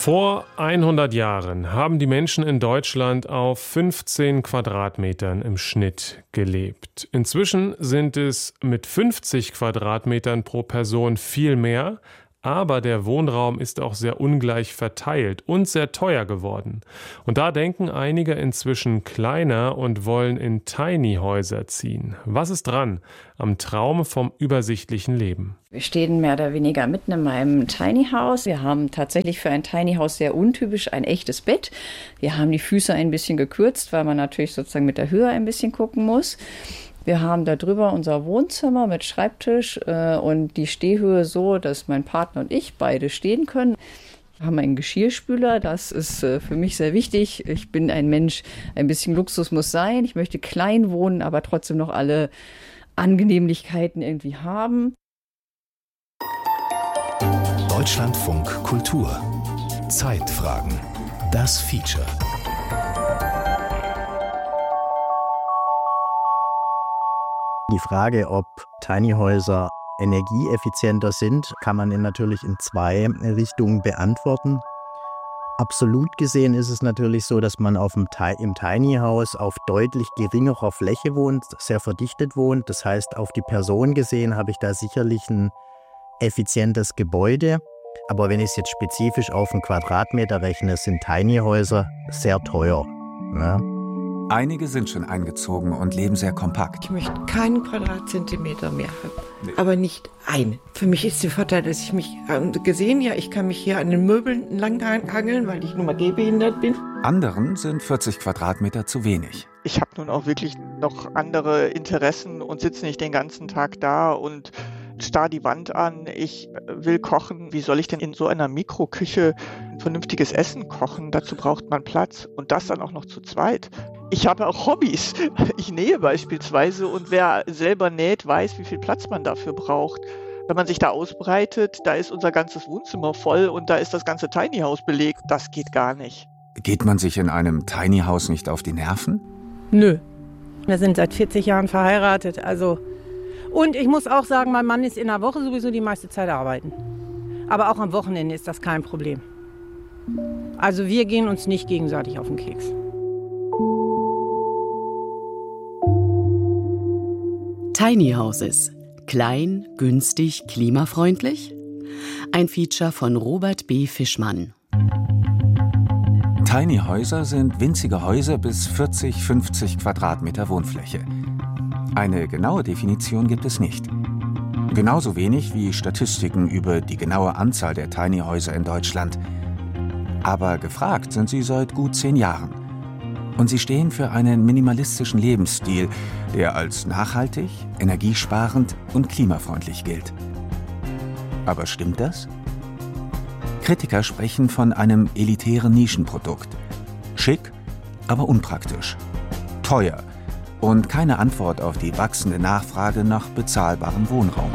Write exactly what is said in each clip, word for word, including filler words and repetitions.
Vor hundert Jahren haben die Menschen in Deutschland auf fünfzehn Quadratmetern im Schnitt gelebt. Inzwischen sind es mit fünfzig Quadratmetern pro Person viel mehr, aber der Wohnraum ist auch sehr ungleich verteilt und sehr teuer geworden. Und da denken einige inzwischen kleiner und wollen in Tiny-Häuser ziehen. Was ist dran am Traum vom übersichtlichen Leben? Wir stehen mehr oder weniger mitten in meinem Tiny House. Wir haben tatsächlich für ein Tiny House sehr untypisch ein echtes Bett. Wir haben die Füße ein bisschen gekürzt, weil man natürlich sozusagen mit der Höhe ein bisschen gucken muss. Wir haben da drüber unser Wohnzimmer mit Schreibtisch äh, und die Stehhöhe so, dass mein Partner und ich beide stehen können. Wir haben einen Geschirrspüler, das ist äh, für mich sehr wichtig. Ich bin ein Mensch, ein bisschen Luxus muss sein. Ich möchte klein wohnen, aber trotzdem noch alle Angenehmlichkeiten irgendwie haben. Deutschlandfunk Kultur. Zeitfragen. Das Feature. Die Frage, ob Tiny-Häuser energieeffizienter sind, kann man natürlich in zwei Richtungen beantworten. Absolut gesehen ist es natürlich so, dass man auf dem, im Tiny House auf deutlich geringerer Fläche wohnt, sehr verdichtet wohnt. Das heißt, auf die Person gesehen habe ich da sicherlich ein effizientes Gebäude. Aber wenn ich es jetzt spezifisch auf einen Quadratmeter rechne, sind Tiny-Häuser sehr teuer. Ja. Einige sind schon eingezogen und leben sehr kompakt. Ich möchte keinen Quadratzentimeter mehr haben, nee. Aber nicht einen. Für mich ist der Vorteil, dass ich mich äh, gesehen, ja, ich kann mich hier an den Möbeln entlanghangeln, weil ich nun mal gehbehindert bin. Anderen sind vierzig Quadratmeter zu wenig. Ich habe nun auch wirklich noch andere Interessen und sitze nicht den ganzen Tag da und starr die Wand an. Ich will kochen. Wie soll ich denn in so einer Mikroküche ein vernünftiges Essen kochen? Dazu braucht man Platz und das dann auch noch zu zweit. Ich habe auch Hobbys. Ich nähe beispielsweise und wer selber näht, weiß, wie viel Platz man dafür braucht. Wenn man sich da ausbreitet, da ist unser ganzes Wohnzimmer voll und da ist das ganze Tiny House belegt. Das geht gar nicht. Geht man sich in einem Tiny House nicht auf die Nerven? Nö. Wir sind seit vierzig Jahren verheiratet, also... Und ich muss auch sagen, mein Mann ist in der Woche sowieso die meiste Zeit arbeiten. Aber auch am Wochenende ist das kein Problem. Also wir gehen uns nicht gegenseitig auf den Keks. Tiny Houses. Klein, günstig, klimafreundlich? Ein Feature von Robert B. Fischmann. Tiny Häuser sind winzige Häuser bis vierzig, fünfzig Quadratmeter Wohnfläche. Eine genaue Definition gibt es nicht. Genauso wenig wie Statistiken über die genaue Anzahl der Tiny-Häuser in Deutschland. Aber gefragt sind sie seit gut zehn Jahren. Und sie stehen für einen minimalistischen Lebensstil, der als nachhaltig, energiesparend und klimafreundlich gilt. Aber stimmt das? Kritiker sprechen von einem elitären Nischenprodukt. Schick, aber unpraktisch. Teuer. Und keine Antwort auf die wachsende Nachfrage nach bezahlbarem Wohnraum.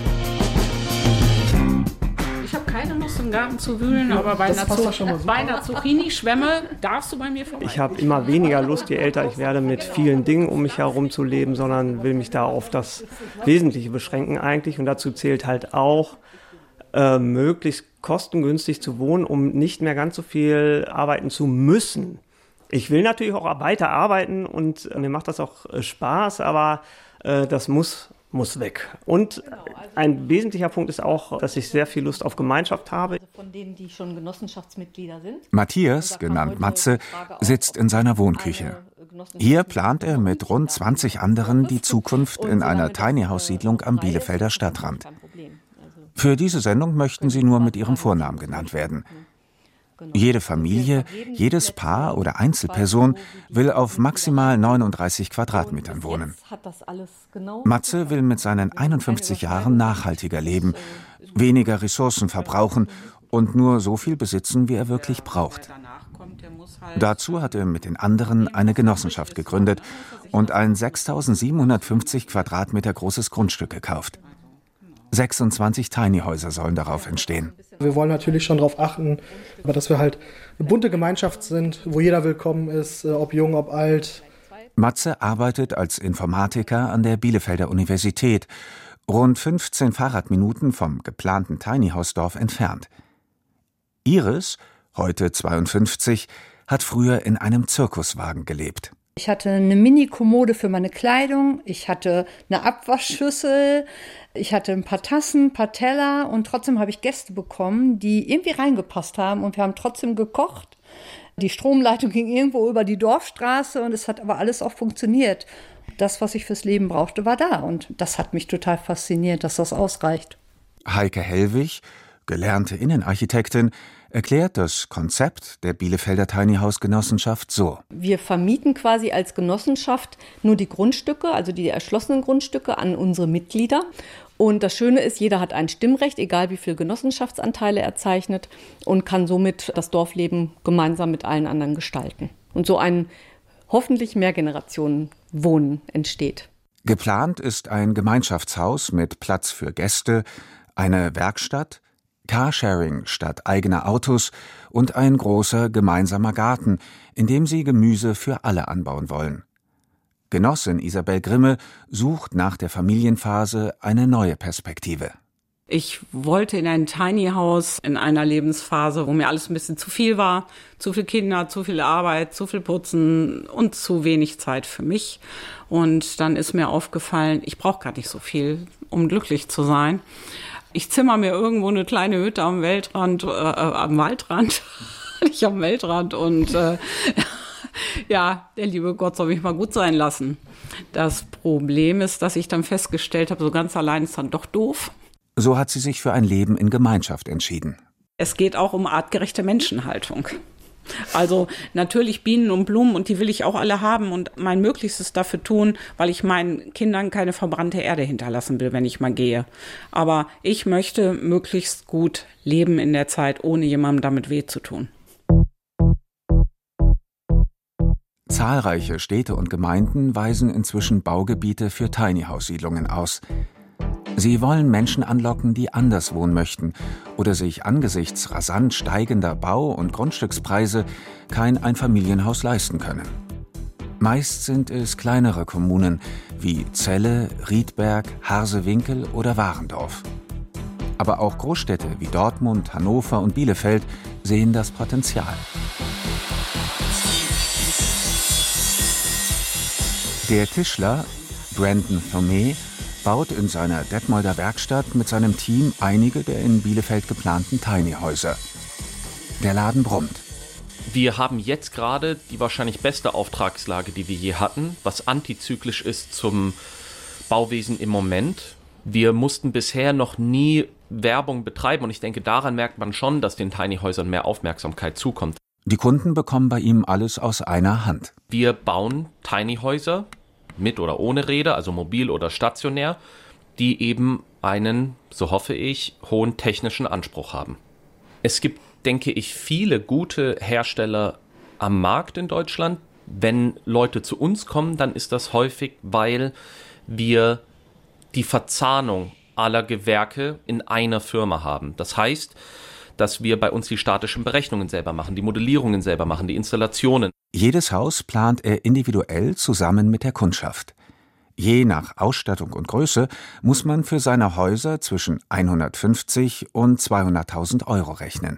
Ich habe keine Lust, im Garten zu wühlen, ja, aber bei einer, Zuc- bei einer Zucchini-Schwemme darfst du bei mir vorbei. Ich habe immer weniger Lust, je älter ich werde, mit vielen Dingen um mich herum zu leben, sondern will mich da auf das Wesentliche beschränken eigentlich. Und dazu zählt halt auch, äh, möglichst kostengünstig zu wohnen, um nicht mehr ganz so viel arbeiten zu müssen. Ich will natürlich auch weiter arbeiten und mir macht das auch Spaß, aber äh, das muss, muss weg. Und ein wesentlicher Punkt ist auch, dass ich sehr viel Lust auf Gemeinschaft habe. Von denen, die schon Genossenschaftsmitglieder sind. Matthias, genannt Matze, sitzt in seiner Wohnküche. Hier plant er mit rund zwanzig anderen die Zukunft in einer Tiny-House-Siedlung am Bielefelder Stadtrand. Für diese Sendung möchten sie nur mit ihrem Vornamen genannt werden. Jede Familie, jedes Paar oder Einzelperson will auf maximal neununddreißig Quadratmetern wohnen. Matze will mit seinen einundfünfzig Jahren nachhaltiger leben, weniger Ressourcen verbrauchen und nur so viel besitzen, wie er wirklich braucht. Dazu hat er mit den anderen eine Genossenschaft gegründet und ein sechstausendsiebenhundertfünfzig Quadratmeter großes Grundstück gekauft. sechsundzwanzig Tiny-Häuser sollen darauf entstehen. Wir wollen natürlich schon darauf achten, dass wir halt eine bunte Gemeinschaft sind, wo jeder willkommen ist, ob jung, ob alt. Matze arbeitet als Informatiker an der Bielefelder Universität, rund fünfzehn Fahrradminuten vom geplanten Tiny-House-Dorf entfernt. Iris, heute zweiundfünfzig, hat früher in einem Zirkuswagen gelebt. Ich hatte eine Mini-Kommode für meine Kleidung, ich hatte eine Abwaschschüssel, ich hatte ein paar Tassen, ein paar Teller und trotzdem habe ich Gäste bekommen, die irgendwie reingepasst haben und wir haben trotzdem gekocht. Die Stromleitung ging irgendwo über die Dorfstraße und es hat aber alles auch funktioniert. Das, was ich fürs Leben brauchte, war da und das hat mich total fasziniert, dass das ausreicht. Heike Hellwig, gelernte Innenarchitektin, erklärt das Konzept der Bielefelder Tiny House Genossenschaft so. Wir vermieten quasi als Genossenschaft nur die Grundstücke, also die erschlossenen Grundstücke an unsere Mitglieder. Und das Schöne ist, jeder hat ein Stimmrecht, egal wie viele Genossenschaftsanteile er zeichnet und kann somit das Dorfleben gemeinsam mit allen anderen gestalten. Und so ein hoffentlich Mehrgenerationen-Wohnen entsteht. Geplant ist ein Gemeinschaftshaus mit Platz für Gäste, eine Werkstatt, Carsharing statt eigener Autos und ein großer gemeinsamer Garten, in dem sie Gemüse für alle anbauen wollen. Genossin Isabel Grimme sucht nach der Familienphase eine neue Perspektive. Ich wollte in ein Tiny House in einer Lebensphase, wo mir alles ein bisschen zu viel war. Zu viele Kinder, zu viel Arbeit, zu viel Putzen und zu wenig Zeit für mich. Und dann ist mir aufgefallen, ich brauche gar nicht so viel, um glücklich zu sein. Ich zimmer mir irgendwo eine kleine Hütte am Weltrand, äh, am Waldrand, nicht am Weltrand und äh, ja, der liebe Gott soll mich mal gut sein lassen. Das Problem ist, dass ich dann festgestellt habe, so ganz allein ist dann doch doof. So hat sie sich für ein Leben in Gemeinschaft entschieden. Es geht auch um artgerechte Menschenhaltung. Also natürlich Bienen und Blumen und die will ich auch alle haben und mein Möglichstes dafür tun, weil ich meinen Kindern keine verbrannte Erde hinterlassen will, wenn ich mal gehe. Aber ich möchte möglichst gut leben in der Zeit, ohne jemandem damit weh zu tun. Zahlreiche Städte und Gemeinden weisen inzwischen Baugebiete für Tiny-House-Siedlungen aus. Sie wollen Menschen anlocken, die anders wohnen möchten oder sich angesichts rasant steigender Bau- und Grundstückspreise kein Einfamilienhaus leisten können. Meist sind es kleinere Kommunen wie Celle, Riedberg, Harsewinkel oder Warendorf. Aber auch Großstädte wie Dortmund, Hannover und Bielefeld sehen das Potenzial. Der Tischler Brandon Thomé baut in seiner Detmolder Werkstatt mit seinem Team einige der in Bielefeld geplanten Tiny-Häuser. Der Laden brummt. Wir haben jetzt gerade die wahrscheinlich beste Auftragslage, die wir je hatten, was antizyklisch ist zum Bauwesen im Moment. Wir mussten bisher noch nie Werbung betreiben und ich denke, daran merkt man schon, dass den Tiny-Häusern mehr Aufmerksamkeit zukommt. Die Kunden bekommen bei ihm alles aus einer Hand. Wir bauen Tiny-Häuser mit oder ohne Räder, also mobil oder stationär, die eben einen, so hoffe ich, hohen technischen Anspruch haben. Es gibt, denke ich, viele gute Hersteller am Markt in Deutschland. Wenn Leute zu uns kommen, dann ist das häufig, weil wir die Verzahnung aller Gewerke in einer Firma haben. Das heißt, dass wir bei uns die statischen Berechnungen selber machen, die Modellierungen selber machen, die Installationen. Jedes Haus plant er individuell zusammen mit der Kundschaft. Je nach Ausstattung und Größe muss man für seine Häuser zwischen hundertfünfzig und zweihunderttausend Euro rechnen.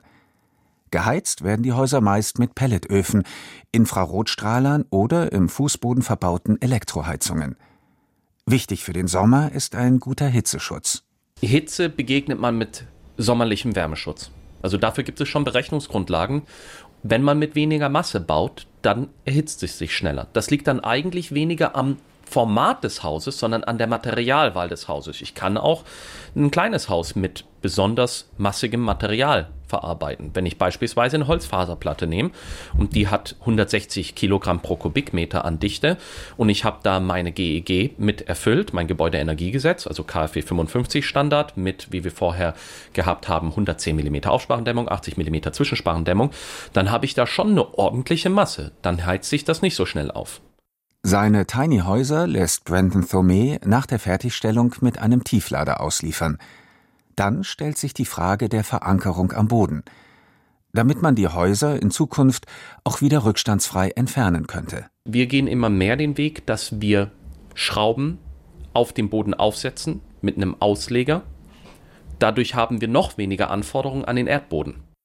Geheizt werden die Häuser meist mit Pelletöfen, Infrarotstrahlern oder im Fußboden verbauten Elektroheizungen. Wichtig für den Sommer ist ein guter Hitzeschutz. Hitze begegnet man mit sommerlichem Wärmeschutz. Also dafür gibt es schon Berechnungsgrundlagen. Wenn man mit weniger Masse baut, dann erhitzt es sich schneller. Das liegt dann eigentlich weniger am Format des Hauses, sondern an der Materialwahl des Hauses. Ich kann auch ein kleines Haus mit besonders massigem Material verarbeiten. Wenn ich beispielsweise eine Holzfaserplatte nehme und die hat hundertsechzig Kilogramm pro Kubikmeter an Dichte und ich habe da meine G E G mit erfüllt, mein Gebäudeenergiegesetz, also K f W fünfundfünfzig Standard mit, wie wir vorher gehabt haben, hundertzehn Millimeter Aufsparendämmung, achtzig Millimeter Zwischensparendämmung, dann habe ich da schon eine ordentliche Masse. Dann heizt sich das nicht so schnell auf. Seine Tiny-Häuser lässt Brandon Thomé nach der Fertigstellung mit einem Tieflader ausliefern. Dann stellt sich die Frage der Verankerung am Boden, damit man die Häuser in Zukunft auch wieder rückstandsfrei entfernen könnte. Wir gehen immer mehr den Weg, dass wir Schrauben auf dem Boden aufsetzen mit einem Ausleger. Dadurch haben wir noch weniger Anforderungen an den Erdboden.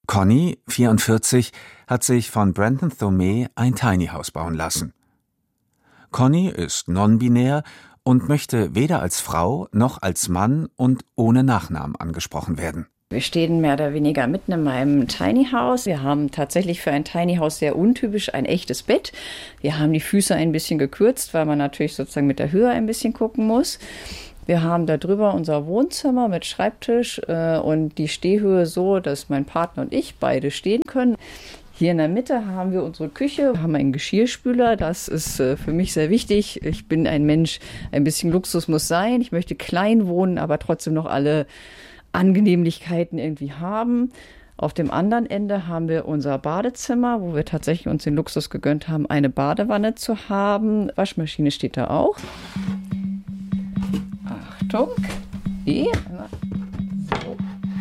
Conny, vierundvierzig, hat sich von Brandon Thomé ein Tiny House bauen lassen. Conny ist non-binär und möchte weder als Frau noch als Mann und ohne Nachnamen angesprochen werden. Wir stehen mehr oder weniger mitten in meinem Tiny House. Wir haben tatsächlich für ein Tiny House sehr untypisch ein echtes Bett. Wir haben die Füße ein bisschen gekürzt, weil man natürlich sozusagen mit der Höhe ein bisschen gucken muss. Wir haben da drüber unser Wohnzimmer mit Schreibtisch äh, und die Stehhöhe so, dass mein Partner und ich beide stehen können. Hier in der Mitte haben wir unsere Küche, wir haben einen Geschirrspüler, das ist äh, für mich sehr wichtig. Ich bin ein Mensch, ein bisschen Luxus muss sein. Ich möchte klein wohnen, aber trotzdem noch alle Angenehmlichkeiten irgendwie haben. Auf dem anderen Ende haben wir unser Badezimmer, wo wir tatsächlich uns den Luxus gegönnt haben, eine Badewanne zu haben. Waschmaschine steht da auch. Achtung. E. So.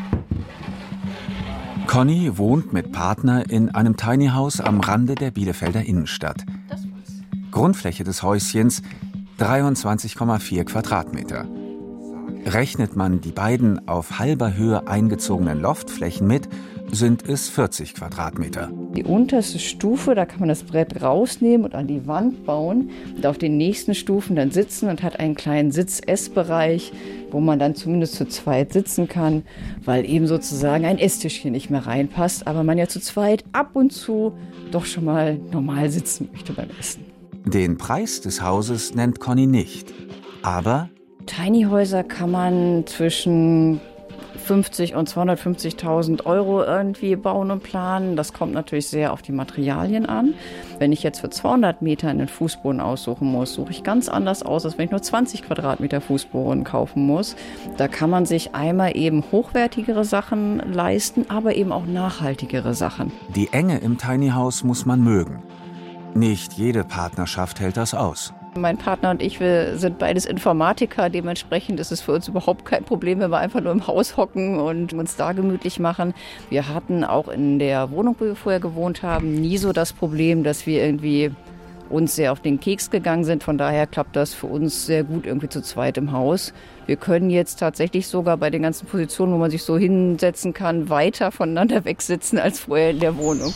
Conny wohnt mit Partner in einem Tiny House am Rande der Bielefelder Innenstadt. Grundfläche des Häuschens dreiundzwanzig Komma vier Quadratmeter. Rechnet man die beiden auf halber Höhe eingezogenen Loftflächen mit, sind es vierzig Quadratmeter. Die unterste Stufe, da kann man das Brett rausnehmen und an die Wand bauen und auf den nächsten Stufen dann sitzen und hat einen kleinen Sitz-Ess-Bereich, wo man dann zumindest zu zweit sitzen kann, weil eben sozusagen ein Esstischchen nicht mehr reinpasst, aber man ja zu zweit ab und zu doch schon mal normal sitzen möchte beim Essen. Den Preis des Hauses nennt Conny nicht, aber Tiny-Häuser kann man zwischen fünfzig und zweihundertfünfzigtausend Euro irgendwie bauen und planen. Das kommt natürlich sehr auf die Materialien an. Wenn ich jetzt für zweihundert Meter einen Fußboden aussuchen muss, suche ich ganz anders aus, als wenn ich nur zwanzig Quadratmeter Fußboden kaufen muss. Da kann man sich einmal eben hochwertigere Sachen leisten, aber eben auch nachhaltigere Sachen. Die Enge im Tiny House muss man mögen. Nicht jede Partnerschaft hält das aus. Mein Partner und ich, wir sind beides Informatiker. Dementsprechend ist es für uns überhaupt kein Problem, wenn wir einfach nur im Haus hocken und uns da gemütlich machen. Wir hatten auch in der Wohnung, wo wir vorher gewohnt haben, nie so das Problem, dass wir irgendwie uns sehr auf den Keks gegangen sind. Von daher klappt das für uns sehr gut irgendwie zu zweit im Haus. Wir können jetzt tatsächlich sogar bei den ganzen Positionen, wo man sich so hinsetzen kann, weiter voneinander wegsitzen als vorher in der Wohnung.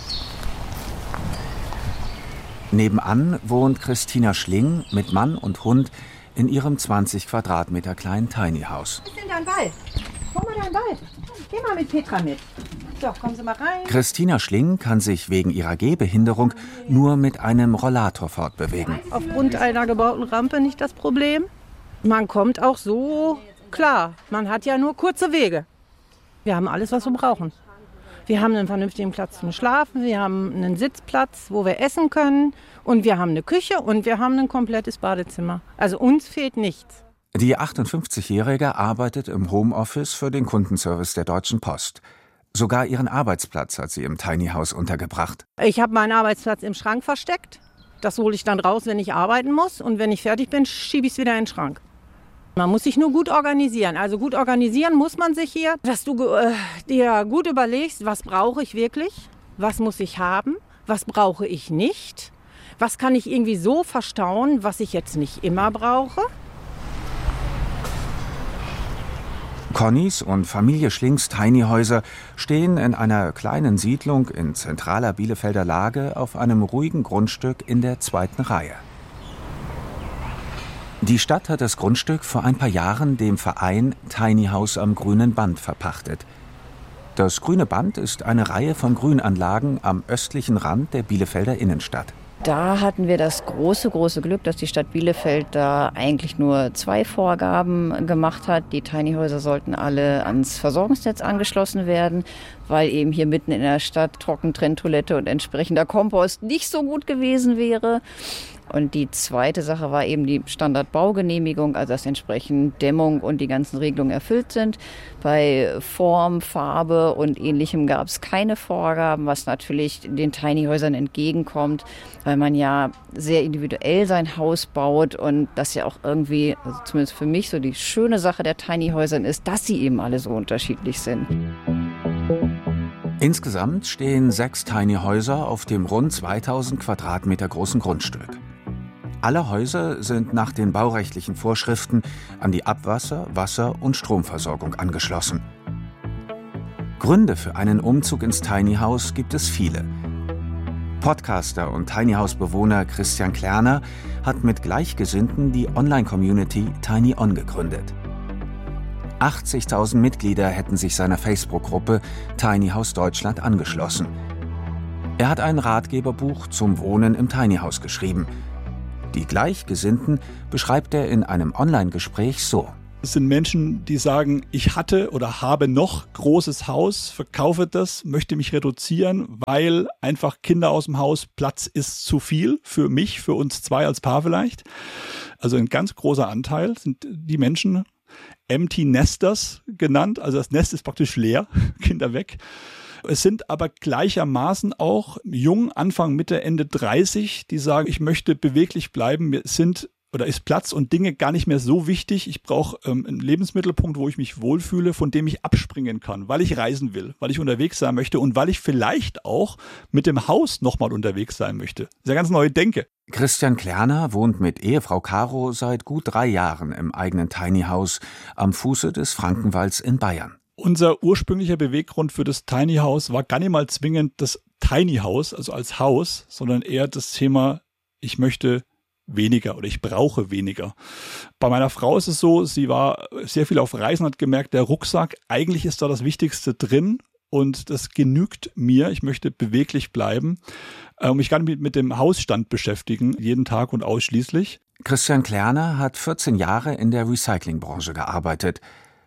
Nebenan wohnt Christina Schling mit Mann und Hund in ihrem zwanzig Quadratmeter kleinen Tiny House. Was ist denn dein Wald? Komm mal dein Wald. Geh mal mit Petra mit. So, kommen Sie mal rein. Christina Schling kann sich wegen ihrer Gehbehinderung nur mit einem Rollator fortbewegen. Aufgrund einer gebauten Rampe nicht das Problem. Man kommt auch so klar. Man hat ja nur kurze Wege. Wir haben alles, was wir brauchen. Wir haben einen vernünftigen Platz zum Schlafen, wir haben einen Sitzplatz, wo wir essen können und wir haben eine Küche und wir haben ein komplettes Badezimmer. Also uns fehlt nichts. Die achtundfünfzigjährige arbeitet im Homeoffice für den Kundenservice der Deutschen Post. Sogar ihren Arbeitsplatz hat sie im Tiny House untergebracht. Ich habe meinen Arbeitsplatz im Schrank versteckt. Das hole ich dann raus, wenn ich arbeiten muss. Und wenn ich fertig bin, schiebe ich es wieder in den Schrank. Man muss sich nur gut organisieren. Also gut organisieren muss man sich hier, dass du äh, dir gut überlegst, was brauche ich wirklich, was muss ich haben, was brauche ich nicht, was kann ich irgendwie so verstauen, was ich jetzt nicht immer brauche. Connys und Familie Schlings Tiny Häuser stehen in einer kleinen Siedlung in zentraler Bielefelder Lage auf einem ruhigen Grundstück in der zweiten Reihe. Die Stadt hat das Grundstück vor ein paar Jahren dem Verein Tiny House am Grünen Band verpachtet. Das Grüne Band ist eine Reihe von Grünanlagen am östlichen Rand der Bielefelder Innenstadt. Da hatten wir das große, große Glück, dass die Stadt Bielefeld da eigentlich nur zwei Vorgaben gemacht hat. Die Tiny Häuser sollten alle ans Versorgungsnetz angeschlossen werden, weil eben hier mitten in der Stadt Trockentrenntoilette und entsprechender Kompost nicht so gut gewesen wäre. Und die zweite Sache war eben die Standardbaugenehmigung, also dass entsprechend Dämmung und die ganzen Regelungen erfüllt sind. Bei Form, Farbe und Ähnlichem gab es keine Vorgaben, was natürlich den Tiny Häusern entgegenkommt, weil man ja sehr individuell sein Haus baut und das ja auch irgendwie, also zumindest für mich, so die schöne Sache der Tiny Häusern ist, dass sie eben alle so unterschiedlich sind. Insgesamt stehen sechs Tiny Häuser auf dem rund zweitausend Quadratmeter großen Grundstück. Alle Häuser sind nach den baurechtlichen Vorschriften an die Abwasser-, Wasser- und Stromversorgung angeschlossen. Gründe für einen Umzug ins Tiny House gibt es viele. Podcaster und Tiny House-Bewohner Christian Klerner hat mit Gleichgesinnten die Online-Community Tiny On gegründet. achtzigtausend Mitglieder hätten sich seiner Facebook-Gruppe Tiny House Deutschland angeschlossen. Er hat ein Ratgeberbuch zum Wohnen im Tiny House geschrieben. Die Gleichgesinnten beschreibt er in einem Online-Gespräch so. Es sind Menschen, die sagen, ich hatte oder habe noch großes Haus, verkaufe das, möchte mich reduzieren, weil einfach Kinder aus dem Haus, Platz ist zu viel für mich, für uns zwei als Paar vielleicht. Also ein ganz großer Anteil sind die Menschen, Empty Nesters genannt, also das Nest ist praktisch leer, Kinder weg. Es sind aber gleichermaßen auch jung, Anfang, Mitte, Ende dreißig, die sagen, ich möchte beweglich bleiben, mir sind oder ist Platz und Dinge gar nicht mehr so wichtig. Ich brauche ähm, einen Lebensmittelpunkt, wo ich mich wohlfühle, von dem ich abspringen kann, weil ich reisen will, weil ich unterwegs sein möchte und weil ich vielleicht auch mit dem Haus nochmal unterwegs sein möchte. Das ist ja ganz neue Denke. Christian Klerner wohnt mit Ehefrau Caro seit gut drei Jahren im eigenen Tiny House am Fuße des Frankenwalds in Bayern. Unser ursprünglicher Beweggrund für das Tiny House war gar nicht mal zwingend das Tiny House, also als Haus, sondern eher das Thema, ich möchte weniger oder ich brauche weniger. Bei meiner Frau ist es so, sie war sehr viel auf Reisen, hat gemerkt, der Rucksack, eigentlich ist da das Wichtigste drin und das genügt mir. Ich möchte beweglich bleiben und mich gar nicht mit dem Hausstand beschäftigen, jeden Tag und ausschließlich. Christian Klerner hat vierzehn Jahre in der Recyclingbranche gearbeitet.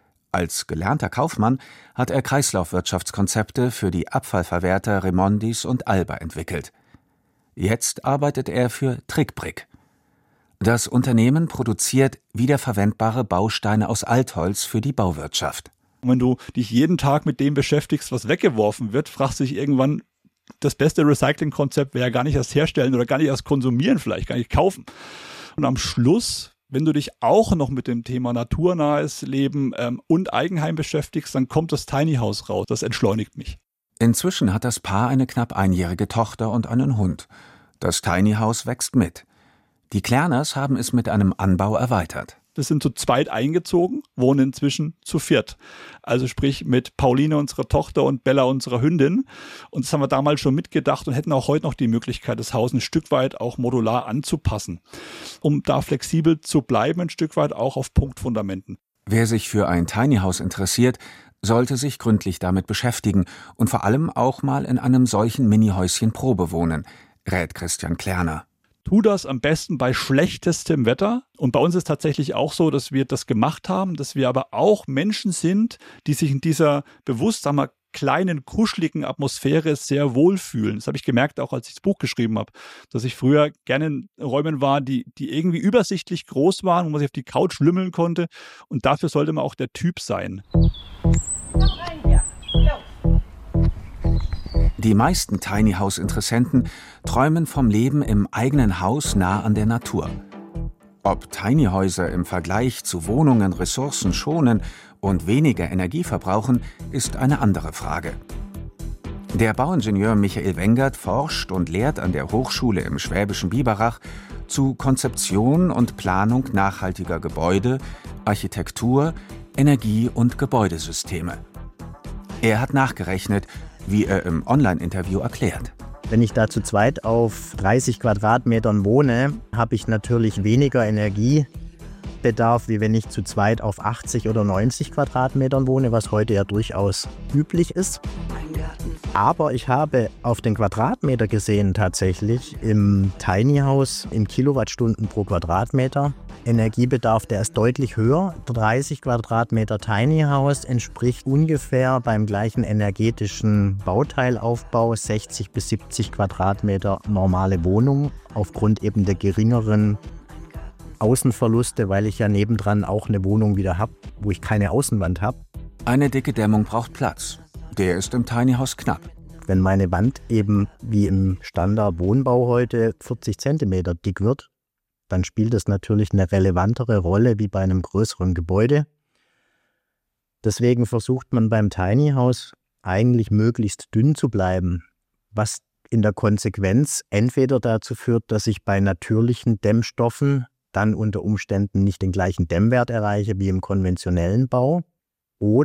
Als gelernter Kaufmann hat er Kreislaufwirtschaftskonzepte für die Abfallverwerter Remondis und Alba entwickelt. Jetzt arbeitet er für Trickbrick. Das Unternehmen produziert wiederverwendbare Bausteine aus Altholz für die Bauwirtschaft. Und wenn du dich jeden Tag mit dem beschäftigst, was weggeworfen wird, fragst du dich irgendwann, das beste Recyclingkonzept wäre ja gar nicht erst herstellen oder gar nicht erst konsumieren, vielleicht gar nicht kaufen. Und am Schluss, wenn du dich auch noch mit dem Thema naturnahes Leben ähm, und Eigenheim beschäftigst, dann kommt das Tiny House raus. Das entschleunigt mich. Inzwischen hat das Paar eine knapp einjährige Tochter und einen Hund. Das Tiny House wächst mit. Die Klerners haben es mit einem Anbau erweitert. Wir sind zu zweit eingezogen, wohnen inzwischen zu viert. Also sprich mit Pauline, unserer Tochter, und Bella, unserer Hündin. Und das haben wir damals schon mitgedacht und hätten auch heute noch die Möglichkeit, das Haus ein Stück weit auch modular anzupassen, um da flexibel zu bleiben, ein Stück weit auch auf Punktfundamenten. Wer sich für ein Tiny House interessiert, sollte sich gründlich damit beschäftigen und vor allem auch mal in einem solchen Mini-Häuschen Probe wohnen, rät Christian Klerner. Tu das am besten bei schlechtestem Wetter. Und bei uns ist tatsächlich auch so, dass wir das gemacht haben, dass wir aber auch Menschen sind, die sich in dieser bewusst, sagen wir, kleinen, kuscheligen Atmosphäre sehr wohlfühlen. Das habe ich gemerkt, auch als ich das Buch geschrieben habe, dass ich früher gerne in Räumen war, die, die irgendwie übersichtlich groß waren, wo man sich auf die Couch lümmeln konnte. Und dafür sollte man auch der Typ sein. Die meisten Tiny House-Interessenten träumen vom Leben im eigenen Haus nah an der Natur. Ob Tiny Häuser im Vergleich zu Wohnungen Ressourcen schonen und weniger Energie verbrauchen, ist eine andere Frage. Der Bauingenieur Michael Wengert forscht und lehrt an der Hochschule im schwäbischen Biberach zu Konzeption und Planung nachhaltiger Gebäude, Architektur, Energie- und Gebäudesysteme. Er hat nachgerechnet, wie er im Online-Interview erklärt. Wenn ich da zu zweit auf dreißig Quadratmetern wohne, habe ich natürlich weniger Energiebedarf, wie wenn ich zu zweit auf achtzig oder neunzig Quadratmetern wohne, was heute ja durchaus üblich ist. Aber ich habe auf den Quadratmeter gesehen tatsächlich im Tiny House in Kilowattstunden pro Quadratmeter Energiebedarf, der ist deutlich höher. dreißig Quadratmeter Tiny House entspricht ungefähr beim gleichen energetischen Bauteilaufbau sechzig bis siebzig Quadratmeter normale Wohnung, aufgrund eben der geringeren Außenverluste, weil ich ja nebendran auch eine Wohnung wieder habe, wo ich keine Außenwand habe. Eine dicke Dämmung braucht Platz. Der ist im Tiny House knapp. Wenn meine Wand eben wie im Standard-Wohnbau heute vierzig Zentimeter dick wird, dann spielt das natürlich eine relevantere Rolle wie bei einem größeren Gebäude. Deswegen versucht man beim Tiny House eigentlich möglichst dünn zu bleiben, was in der Konsequenz entweder dazu führt, dass ich bei natürlichen Dämmstoffen dann unter Umständen nicht den gleichen Dämmwert erreiche wie im konventionellen Bau, oder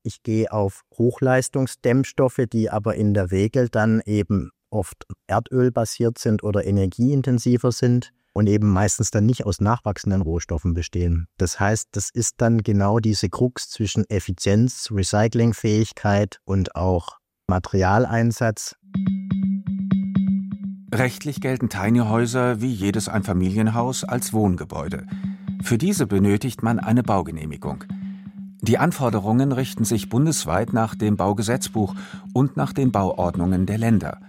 ich gehe auf Hochleistungsdämmstoffe, die aber in der Regel dann eben oft erdölbasiert sind oder energieintensiver sind und eben meistens dann nicht aus nachwachsenden Rohstoffen bestehen. Das heißt, das ist dann genau diese Krux zwischen Effizienz, Recyclingfähigkeit und auch Materialeinsatz. Rechtlich gelten Tiny-Häuser wie jedes Einfamilienhaus als Wohngebäude. Für diese benötigt man eine Baugenehmigung. Die Anforderungen richten sich bundesweit nach dem Baugesetzbuch und nach den Bauordnungen der Länder.